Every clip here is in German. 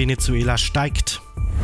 Venezuela steigt.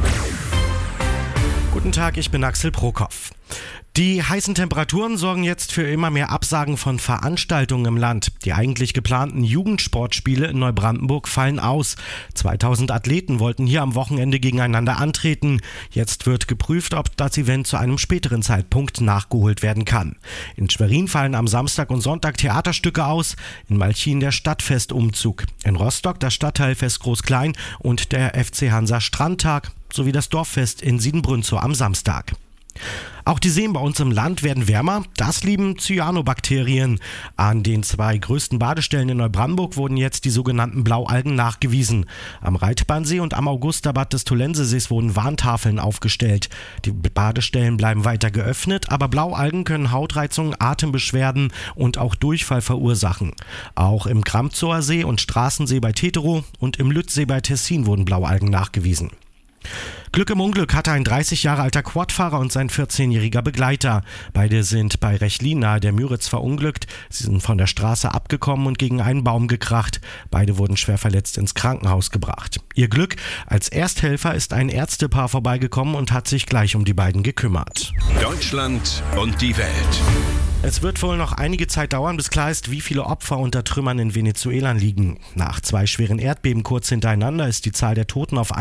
Guten Tag, ich bin Axel Prokop. Die heißen Temperaturen sorgen jetzt für immer mehr Absagen von Veranstaltungen im Land. Die eigentlich geplanten Jugendsportspiele in Neubrandenburg fallen aus. 2000 Athleten wollten hier am Wochenende gegeneinander antreten. Jetzt wird geprüft, ob das Event zu einem späteren Zeitpunkt nachgeholt werden kann. In Schwerin fallen am Samstag und Sonntag Theaterstücke aus. In Malchin der Stadtfestumzug. In Rostock das Stadtteilfest Groß-Klein und der FC Hansa Strandtag sowie das Dorffest in Siedenbrünnzow am Samstag. Auch die Seen bei uns im Land werden wärmer. Das lieben Cyanobakterien. An den 2 größten Badestellen in Neubrandenburg wurden jetzt die sogenannten Blaualgen nachgewiesen. Am Reitbahnsee und am Augusterbad des Tolensesees wurden Warntafeln aufgestellt. Die Badestellen bleiben weiter geöffnet, aber Blaualgen können Hautreizungen, Atembeschwerden und auch Durchfall verursachen. Auch im Kramzower See und Straßensee bei Teterow und im Lützsee bei Tessin wurden Blaualgen nachgewiesen. Glück im Unglück hatte ein 30 Jahre alter Quadfahrer und sein 14-jähriger Begleiter. Beide sind bei Rechlin nahe der Müritz verunglückt. Sie sind von der Straße abgekommen und gegen einen Baum gekracht. Beide wurden schwer verletzt ins Krankenhaus gebracht. Ihr Glück: als Ersthelfer ist ein Ärztepaar vorbeigekommen und hat sich gleich um die beiden gekümmert. Deutschland und die Welt. Es wird wohl noch einige Zeit dauern, bis klar ist, wie viele Opfer unter Trümmern in Venezuela liegen. Nach 2 schweren Erdbeben kurz hintereinander ist die Zahl der Toten auf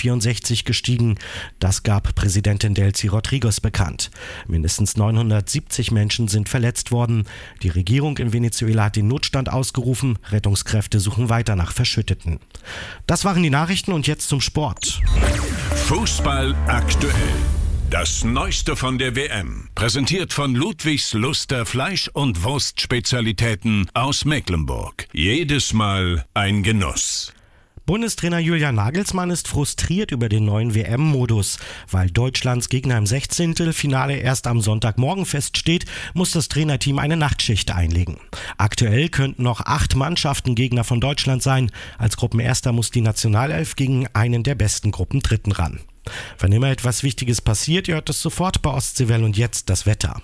164 gestiegen. Das gab Präsidentin Delcy Rodriguez bekannt. Mindestens 970 Menschen sind verletzt worden. Die Regierung in Venezuela hat den Notstand ausgerufen. Rettungskräfte suchen weiter nach Verschütteten. Das waren die Nachrichten und jetzt zum Sport. Fußball aktuell. Das Neueste von der WM, präsentiert von Ludwigs Luster Fleisch- und Wurstspezialitäten aus Mecklenburg. Jedes Mal ein Genuss. Bundestrainer Julian Nagelsmann ist frustriert über den neuen WM-Modus. Weil Deutschlands Gegner im 16. Finale erst am Sonntagmorgen feststeht, muss das Trainerteam eine Nachtschicht einlegen. Aktuell könnten noch 8 Mannschaften Gegner von Deutschland sein. Als Gruppenerster muss die Nationalelf gegen einen der besten Gruppendritten ran. Wenn immer etwas Wichtiges passiert, ihr hört es sofort bei Ostseewelle und jetzt das Wetter.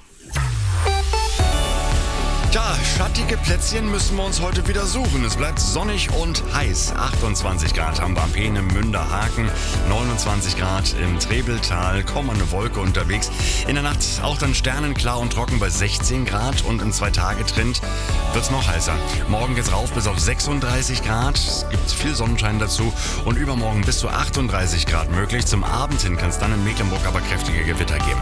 Ja, schattige Plätzchen müssen wir uns heute wieder suchen. Es bleibt sonnig und heiß. 28 Grad haben wir am Peenemünder Haken, 29 Grad im Trebeltal, kaum eine Wolke unterwegs. In der Nacht auch dann sternenklar und trocken bei 16 Grad und im 2-Tage-Trend wird es noch heißer. Morgen geht's rauf bis auf 36 Grad, es gibt viel Sonnenschein dazu und übermorgen bis zu 38 Grad möglich. Zum Abend hin kann es dann in Mecklenburg aber kräftige Gewitter geben.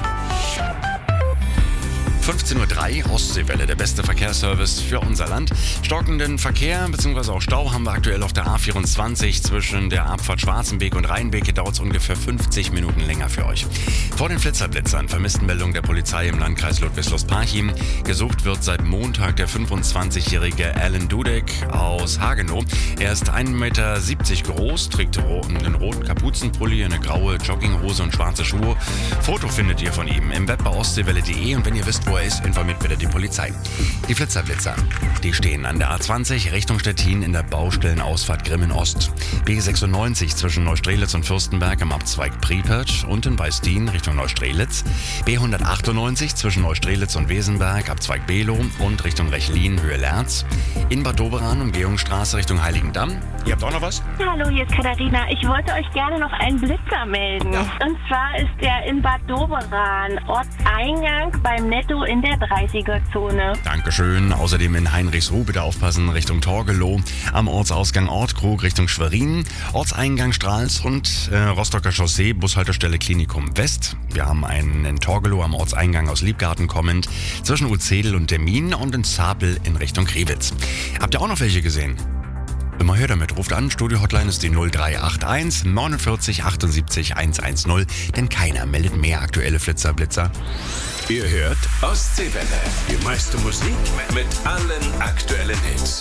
15:03 Uhr, Ostseewelle, der beste Verkehrsservice für unser Land. Stockenden Verkehr bzw. auch Stau haben wir aktuell auf der A24 zwischen der Abfahrt Schwarzenbeek und Rheinbeek. Hier dauert es ungefähr 50 Minuten länger für euch. Vor den Blitzern, Vermisstenmeldung der Polizei im Landkreis Ludwigslust-Parchim. Gesucht wird seit Montag der 25-jährige Alan Dudek aus Hagenow. Er ist 1,70 Meter groß, trägt einen roten Kapuzenpulli, eine graue Jogginghose und schwarze Schuhe. Foto findet ihr von ihm im Web bei ostseewelle.de und wenn ihr wisst, wo er ist, informiert bitte die Polizei. Die Blitzer, die stehen an der A20 Richtung Stettin in der Baustellenausfahrt Grimmen Ost. B96 zwischen Neustrelitz und Fürstenberg am Abzweig Priepert und in Weistin Richtung Neustrelitz. B198 zwischen Neustrelitz und Wesenberg, Abzweig Below und Richtung Rechlin, Höhe Lerz. In Bad Doberan, Umgehungsstraße Richtung Heiligendamm. Ihr habt auch noch was? Hallo, hier ist Katharina. Ich wollte euch gerne noch einen Blitzer melden. Ja. Und zwar ist der in Bad Doberan, Ortseingang beim Netto in der 30er-Zone. Dankeschön. Außerdem in Heinrichsruh bitte aufpassen Richtung Torgelow, am Ortsausgang Ortkrug Richtung Schwerin, Ortseingang Stralsund, Rostocker Chaussee, Bushaltestelle Klinikum West. Wir haben einen in Torgelow am Ortseingang aus Liebgarten kommend, zwischen Utzedel und Demmin und in Zapel in Richtung Krewitz. Habt ihr auch noch welche gesehen? Immer her damit, ruft an, Studio-Hotline ist die 0381 49 78 110, denn keiner meldet mehr aktuelle Blitzer. Ihr hört Ostseewelle, die meiste Musik mit allen aktuellen Hits.